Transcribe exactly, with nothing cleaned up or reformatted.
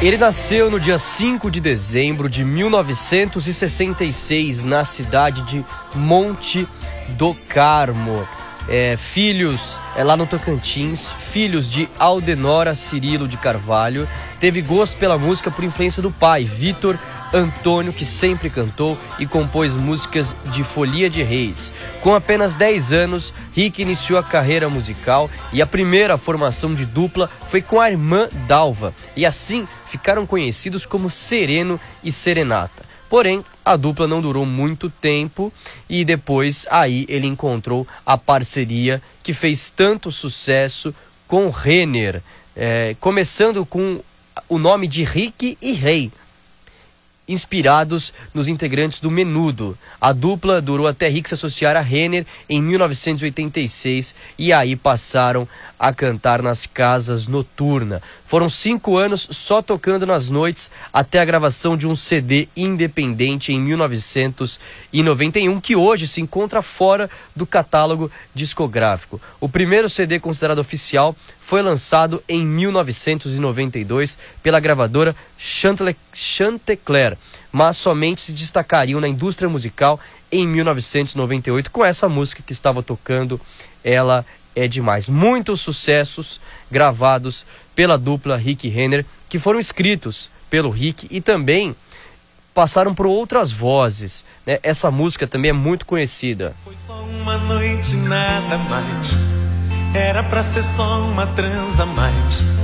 Ele nasceu no dia cinco de dezembro de mil novecentos e sessenta e seis, na cidade de Monte do Carmo. É, filhos, é lá no Tocantins, filhos de Aldenora Cirilo de Carvalho. Teve gosto pela música por influência do pai, Vitor Antônio, que sempre cantou e compôs músicas de folia de reis. Com apenas dez anos, Rick iniciou a carreira musical e a primeira formação de dupla foi com a irmã Dalva, e assim ficaram conhecidos como Sereno e Serenata. Porém, a dupla não durou muito tempo e depois aí ele encontrou a parceria que fez tanto sucesso com Renner, é, começando com o nome de Rick e Rei, inspirados nos integrantes do Menudo. A dupla durou até Rick se associar a Renner em mil novecentos e oitenta e seis e aí passaram a cantar nas casas noturnas. Foram cinco anos só tocando nas noites até a gravação de um C D independente em mil novecentos e noventa e um, que hoje se encontra fora do catálogo discográfico. O primeiro C D considerado oficial foi lançado em mil novecentos e noventa e dois pela gravadora Chantle- Chantecler, mas somente se destacariam na indústria musical em mil novecentos e noventa e oito com essa música que estava tocando, Ela é Demais. Muitos sucessos gravados pela dupla Rick e Renner, que foram escritos pelo Rick e também passaram por outras vozes, né? Essa música também é muito conhecida. Foi só uma noite, nada mais. Era pra ser só uma transa mais.